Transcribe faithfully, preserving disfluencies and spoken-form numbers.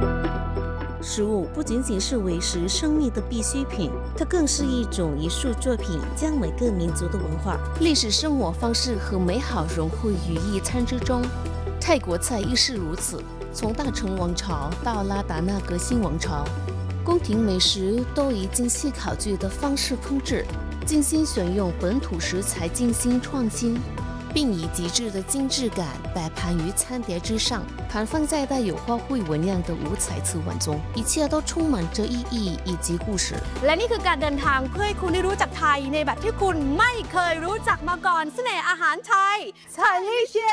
食物不仅仅是维持生命的必需品，它更是一种艺术作品，将每个民族的文化、历史生活方式和美好融汇于一餐之中。泰国菜亦是如此，从大成王朝到拉达纳革新王朝，宫廷美食都以精细考据的方式烹制，精心选用本土食材进行创新，并以极致的精致感摆盘于餐碟之上，盘放在带有花卉纹样的五彩瓷碗中，一切都充满着意义以及故事。 และนี่คือการเดินทางเพื่อให้คุณได้รู้จักไทยในแบบที่คุณไม่เคยรู้จักมาก่อนเสน่ห์อาหารไทยไทยลี่เชีย